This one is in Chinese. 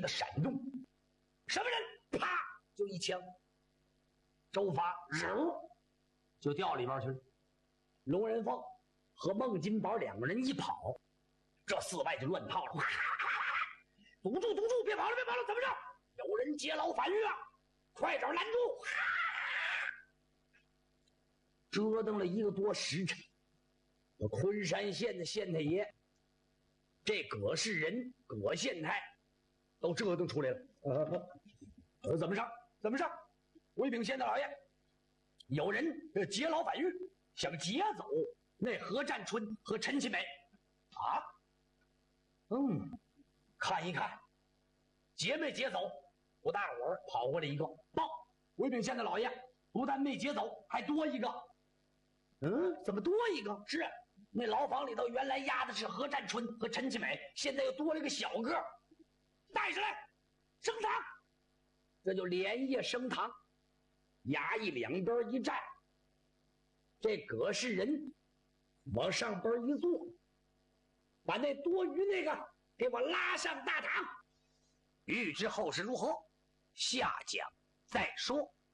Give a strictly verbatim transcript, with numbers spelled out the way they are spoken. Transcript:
的闪动，什么人？啪，就一枪，周发扔就掉里边去了。龙人凤和孟金宝两个人一跑，这四外就乱套了，堵住堵住，别跑了别跑了，怎么着？有人劫牢反狱啊，快点拦住！折腾了一个多时辰，这昆山县的县太爷，这葛氏人葛县太都折腾出来了。呃，呃怎么上？怎么上？回禀县大老爷，有人劫牢反狱，想劫走那何占春和陈其美。啊？嗯，看一看，劫没劫走？不大会儿跑过来一个报，回禀县大老爷，不但没劫走，还多一个。嗯，怎么多一个？是啊，那牢房里头原来押的是何占春和陈其美，现在又多了个小个，带上来，升堂。这就连夜升堂，衙役两边一站，这葛氏人往上边一坐，把那多余那个给我拉上大堂。欲知后事如何，下讲再说。